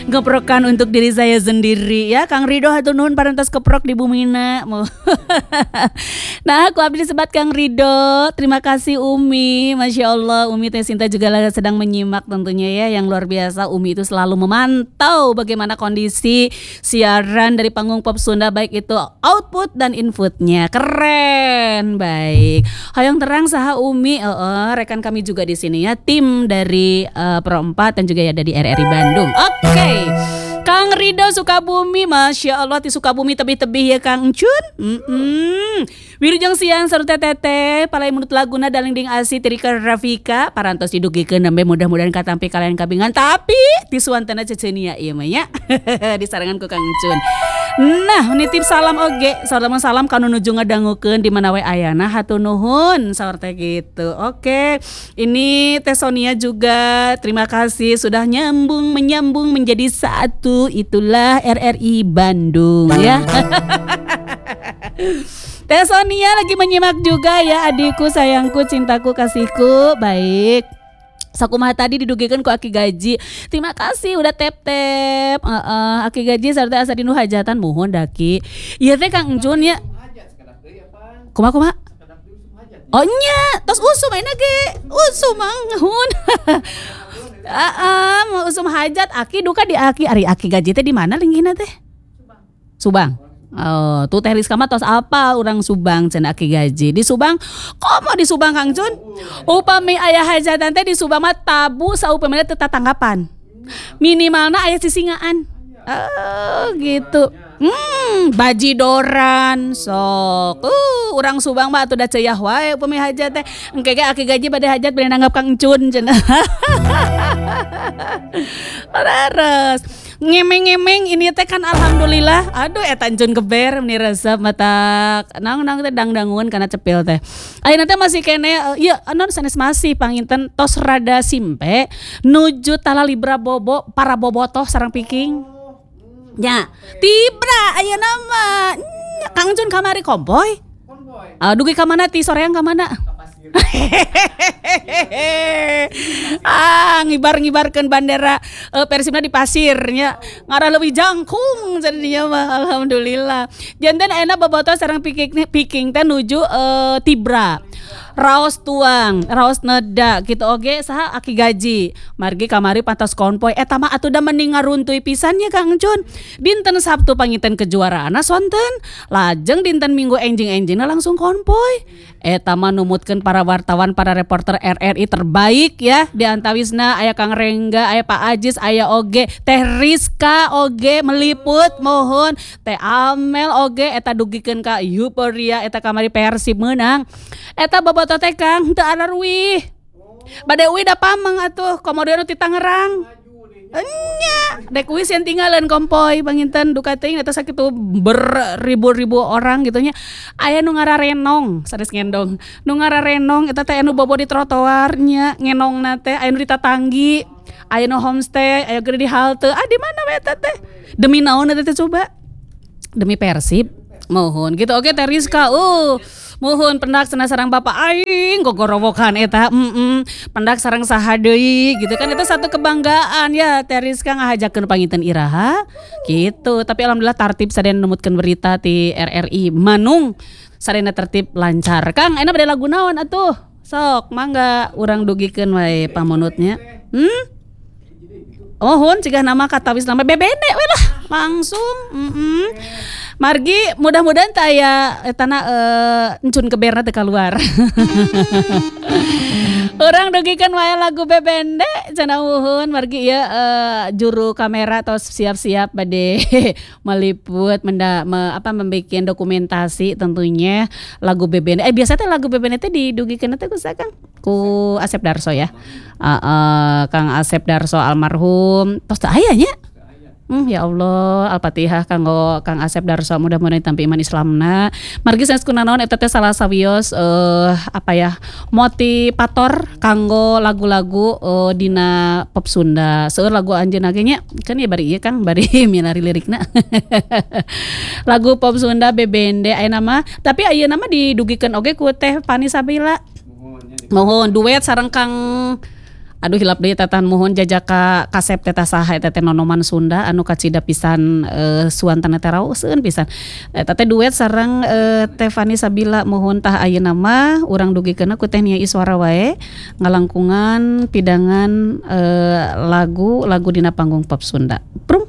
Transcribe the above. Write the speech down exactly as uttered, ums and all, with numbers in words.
Ngeprokan untuk diri saya sendiri ya. Kang Ridho hatur nuhun parantos keprok di Bumina. Nah, aku abdi sebat Kang Ridho. Terima kasih Umi. Masya Allah, Umi Teh Sinta juga sedang menyimak tentunya ya. Yang luar biasa, Umi itu selalu memantau bagaimana kondisi siaran dari panggung Pop Sunda, baik itu output dan inputnya. Keren, baik. Hayang terang saha Umi, uh, uh, rekan kami juga di sini ya, tim dari uh, Pro empat dan juga ya dari R R I Bandung. Oke. Okay. Kang Ridho Sukabumi, Masya Allah di Sukabumi tebih-tebih ya Kang Cun. Mm-mm. Wilujeng siang serta teteh palai menurut laguna dalingding asi Tirika Rafika parantos didugikeun nembe mudah-mudahan katampi kalian kabingan tapi tisuantana cecenia ieu mah nya disarangan ku Kang Cun. Nah, nitip salam oge, salam-salam kanu nuju ngadangukeun di mana we ayana hatur nuhun saur teh gitu. Oke. Ini Teh Sonia juga terima kasih sudah nyambung menyambung menjadi satu. Itulah R R I Bandung ya. Teh Sonia lagi menyimak juga ya, adikku, sayangku, cintaku, kasihku. Baik. Sakumaha tadi didugikan ku Aki Gaji. Terima kasih udah tep-tep. Uh, uh, Aki Gaji sarta asa dinu hajatan muhun daki. Ieu teh Kang Jun ya. Kumaha-kumaha? Oh nya, tos usum ayeuna ge. Usum manghun. Heeh, mau usum hajat Aki duka di Aki. Ari Aki Gaji teh di mana linggihna teh? Subang. Oh, tuh Teh Rizka mah tos apa urang Subang cenah Aki Gaji. Di Subang, komo di Subang Kang Jun? Upami aya hajatan teh di Subang mah tabu saupamina teu tatanggapan. Minimalna aya sisingaan. Oh, gitu. Hmm, bajidoran sok. Uh, urang Subang mah atuh da ceuyak wae upami hajat teh. Engke ge Aki Gaji bade hajat bade nanggap Kang Cun cenah. Laras. Ngemeng-ngemeng ini teh kan alhamdulillah. Aduh eta Cun keber meni resep mata naon-naon teh dangdangun kana cepil teh. Ayeuna teh masih kene uh, ieu anon sanes masih panginten tos rada simpe nuju tala libra bobo para bobotoh sareng piking. Nya, tibra ayeuna mah Kang Cun kamari kompoy. Ah, dugi ka mana ti soreang ka mana? Ah, ngibar-ngibarkeun bandera uh, Persibna di pasirnya ngarah leuwih jangkung jadinya mah alhamdulillah. Janten ayeuna bobotoh sareng piking piking teh nuju uh, tibra. Raos tuang, raos neda gitu oge saha Aki Gaji. Margi kamari pantos konvoy eta mah atuh da mending ngaruntuy pisan ya Kang Cun. Dinten Sabtu panginten kejuaraanna sonten, lajeng dinten Minggu enjing-enjingna langsung konvoy. Eta mah numutkeun para wartawan, para reporter R R I terbaik ya. Di antawisna aya Kang Rengga, aya Pak Ajis, aya oge Teh Rizka oge meliput mohon, Teh Amel oge eta dugikeun ka Euforia eta kamari Persib meunang. Eta bobotoh teh Kang teu alarwih. Bade uwi da pameng atuh komodo ti Tangerang. Enya, dek uwi sieun tinggalin kompoy panginten duka teuing eta sakitu beribu-ribu orang gitu nya. Aya nu ngararenong sanes ngendong. Nu ngararenong eta teh anu bobo di trotoar nya, ngenongna teh aya nu di tatanggi, aya nu homestay, aya gede di halte. Ah di mana we eta teh? Demi naon eta teh coba? Demi Persib. Mohon gitu oke Teh Rizka. Uh Muhun pendak cenah sareng Bapak aing gogorowokan eta. Heeh. Pendak sareng saha deui gitu kan itu satu kebanggaan ya Teh Rizka ngahajakeun panginten iraha gitu. Tapi alhamdulillah tartib sadayana numutkeun berita ti R R I Manung. Sadayana tertib lancar. Kang, ayeuna bade lagu naon atuh? Sok mangga urang dugikeun wae pamunutnya. Hmm? Ohun cigah nama katawis nama bebene we lah langsung. Heeh. Margi mudah-mudahan teh aya etana uh, encun keberna teh keluar. Orang dugikeun wae lagu bebende cenah uhun margi ieu uh, juru kamera tos siap-siap bade meliput menda, me, apa membikin dokumentasi tentunya lagu bebende. Eh biasa teh lagu bebende teh didugikeun teh ku Kang? Ku Asep Darso ya. Uh, uh, Kang Asep Darso almarhum tos teu aya nya. Hmm, ya Allah, Al-Fatihah kanggo Kang Asep Darso mudah-mudahan tampi iman Islamna. Margi sanes kunaon eta teh salah sawios uh, apa ya motivator kanggo lagu-lagu uh, dina pop Sunda. Seueur lagu anjeunna ge nya kan ya bari ieu Kang bari milari lirikna. Lagu pop Sunda bebende aya nama tapi ayeuna mah didugikeun oge ku Teh Fani Sabila. Mohon duet sareng Kang Aduh hilap deui tatan mohon jajaka kasep teh saha eta teh nonoman Sunda anu kacida pisan e, suantana teh raoseun pisan. Eta teh duet sareng e, Teh Fani Sabila mohon tah ayeuna mah urang dugikeunna ku Teh Nia Iswara wae ngalangkungan pidangan e, lagu lagu dina panggung pop Sunda. Prung